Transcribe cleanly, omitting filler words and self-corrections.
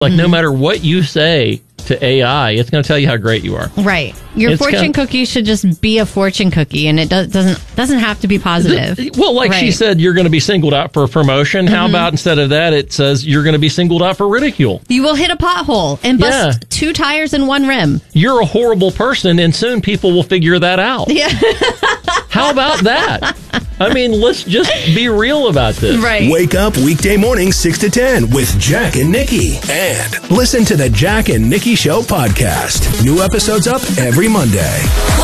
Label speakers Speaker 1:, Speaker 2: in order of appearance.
Speaker 1: Like, no matter what you say to AI, it's going to tell you how great you are.
Speaker 2: Right. Your fortune cookie should just be a fortune cookie, and it doesn't have to be positive.
Speaker 1: Well, like she said, you're going to be singled out for a promotion. How about instead of that, it says you're going to be singled out for ridicule?
Speaker 2: You will hit a pothole and bust 2 tires and 1 rim.
Speaker 1: You're a horrible person, and soon people will figure that out.
Speaker 2: Yeah.
Speaker 1: How about that? I mean, let's just be real about this.
Speaker 2: Right.
Speaker 3: Wake up weekday mornings 6 to 10 with Jack and Nikki. And listen to the Jack and Nikki Show podcast. New episodes up every Monday.